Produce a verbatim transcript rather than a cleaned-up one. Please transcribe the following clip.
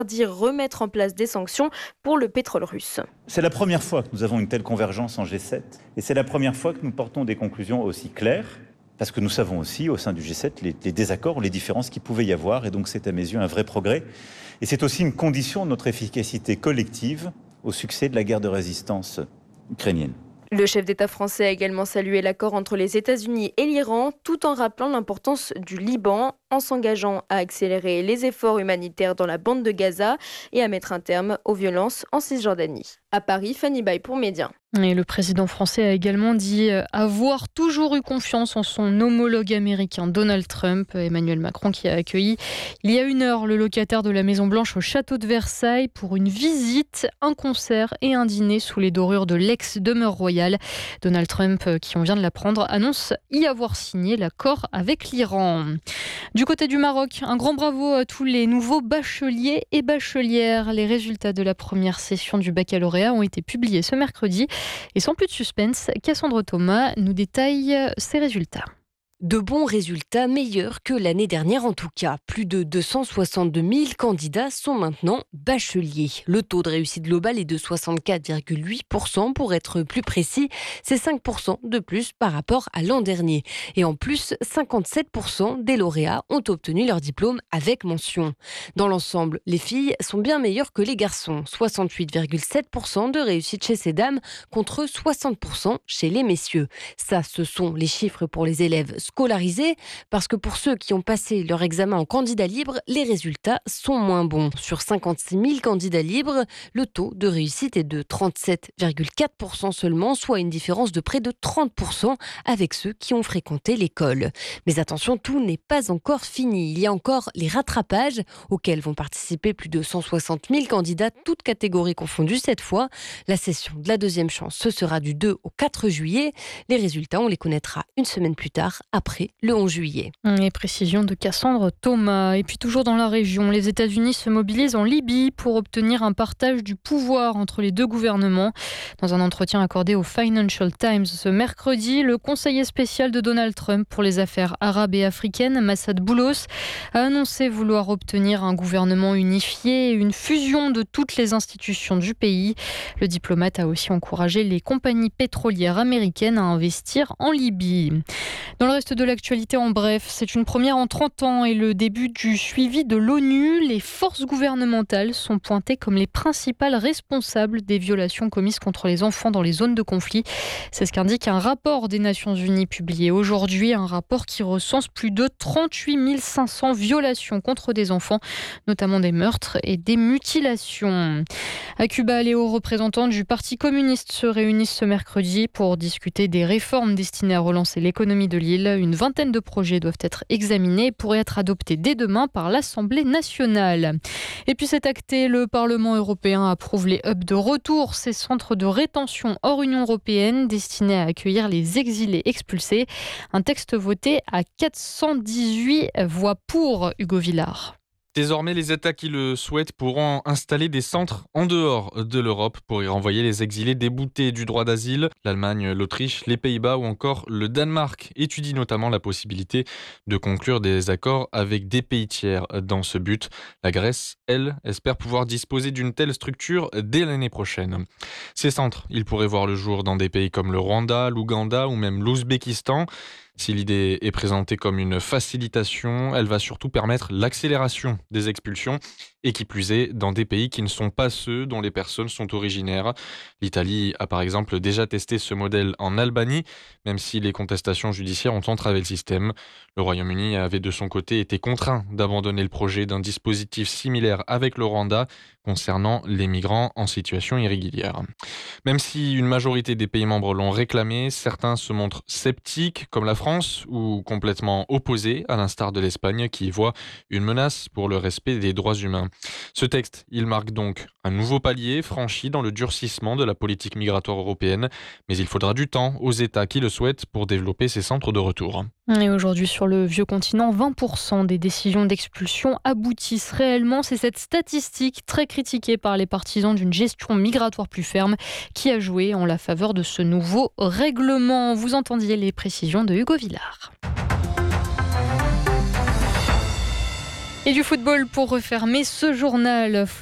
dire remettre en place des sanctions pour le pétrole russe. C'est la première fois que nous avons une telle convergence en G sept et c'est la première fois que nous portons des conclusions aussi claires parce que nous savons aussi au sein du G sept les, les désaccords ou les différences qu'il pouvait y avoir et donc c'est à mes yeux un vrai progrès et c'est aussi une condition de notre efficacité collective au succès de la guerre de résistance ukrainienne. Le chef d'État français a également salué l'accord entre les États-Unis et l'Iran, tout en rappelant l'importance du Liban, en s'engageant à accélérer les efforts humanitaires dans la bande de Gaza et à mettre un terme aux violences en Cisjordanie. À Paris, Fanny Baye pour Média. Et le président français a également dit avoir toujours eu confiance en son homologue américain Donald Trump. Emmanuel Macron qui a accueilli il y a une heure le locataire de la Maison-Blanche au château de Versailles pour une visite, un concert et un dîner sous les dorures de l'ex-demeure royale. Donald Trump, qui on vient de l'apprendre, annonce y avoir signé l'accord avec l'Iran. Du côté du Maroc, un grand bravo à tous les nouveaux bacheliers et bachelières. Les résultats de la première session du baccalauréat ont été publiés ce mercredi. Et sans plus de suspense, Cassandre Thomas nous détaille ces résultats. De bons résultats, meilleurs que l'année dernière en tout cas. Plus de deux cent soixante-deux mille candidats sont maintenant bacheliers. Le taux de réussite globale est de soixante-quatre virgule huit pour cent pour être plus précis. C'est cinq pour cent de plus par rapport à l'an dernier. Et en plus, cinquante-sept pour cent des lauréats ont obtenu leur diplôme avec mention. Dans l'ensemble, les filles sont bien meilleures que les garçons. soixante-huit virgule sept pour cent de réussite chez ces dames contre soixante pour cent chez les messieurs. Ça, ce sont les chiffres pour les élèves scolarisés, parce que pour ceux qui ont passé leur examen en candidat libre, les résultats sont moins bons. Sur cinquante-six mille candidats libres, le taux de réussite est de trente-sept virgule quatre pour cent seulement, soit une différence de près de trente pour cent avec ceux qui ont fréquenté l'école. Mais attention, tout n'est pas encore fini. Il y a encore les rattrapages, auxquels vont participer plus de cent soixante mille candidats, toutes catégories confondues cette fois. La session de la deuxième chance, ce sera du deux au quatre juillet. Les résultats, on les connaîtra une semaine plus tard, après le onze juillet. Et précision de Cassandre Thomas. Et puis toujours dans la région, les États-Unis se mobilisent en Libye pour obtenir un partage du pouvoir entre les deux gouvernements. Dans un entretien accordé au Financial Times ce mercredi, le conseiller spécial de Donald Trump pour les affaires arabes et africaines, Massad Boulos, a annoncé vouloir obtenir un gouvernement unifié et une fusion de toutes les institutions du pays. Le diplomate a aussi encouragé les compagnies pétrolières américaines à investir en Libye. Dans le reste de l'actualité, en bref, c'est une première en trente ans et le début du suivi de l'ONU. Les forces gouvernementales sont pointées comme les principales responsables des violations commises contre les enfants dans les zones de conflit. C'est ce qu'indique un rapport des Nations Unies publié aujourd'hui, un rapport qui recense plus de trente-huit mille cinq cents violations contre des enfants, notamment des meurtres et des mutilations. À Cuba, les hauts représentants du Parti communiste se réunissent ce mercredi pour discuter des réformes destinées à relancer l'économie de l'île. Une vingtaine de projets doivent être examinés et pourraient être adoptés dès demain par l'Assemblée nationale. Et puis c'est acté, le Parlement européen approuve les hubs de retour, ces centres de rétention hors Union européenne destinés à accueillir les exilés expulsés. Un texte voté à quatre cent dix-huit voix pour. Hugo Villard. Désormais, les États qui le souhaitent pourront installer des centres en dehors de l'Europe pour y renvoyer les exilés déboutés du droit d'asile. L'Allemagne, l'Autriche, les Pays-Bas ou encore le Danemark étudient notamment la possibilité de conclure des accords avec des pays tiers dans ce but. La Grèce, elle, espère pouvoir disposer d'une telle structure dès l'année prochaine. Ces centres, ils pourraient voir le jour dans des pays comme le Rwanda, l'Ouganda ou même l'Ouzbékistan. Si l'idée est présentée comme une facilitation, elle va surtout permettre l'accélération des expulsions et qui plus est dans des pays qui ne sont pas ceux dont les personnes sont originaires. L'Italie a par exemple déjà testé ce modèle en Albanie, même si les contestations judiciaires ont entravé le système. Le Royaume-Uni avait de son côté été contraint d'abandonner le projet d'un dispositif similaire avec le Rwanda concernant les migrants en situation irrégulière. Même si une majorité des pays membres l'ont réclamé, certains se montrent sceptiques, comme la France, ou complètement opposés, à l'instar de l'Espagne, qui y voit une menace pour le respect des droits humains. Ce texte, il marque donc un nouveau palier franchi dans le durcissement de la politique migratoire européenne, mais il faudra du temps aux États qui le souhaitent pour développer ces centres de retour. Et aujourd'hui, sur le vieux continent, vingt pour cent des décisions d'expulsion aboutissent réellement. C'est cette statistique très critiquée par les partisans d'une gestion migratoire plus ferme qui a joué en la faveur de ce nouveau règlement. Vous entendiez les précisions de Hugo Villard. Et du football pour refermer ce journal.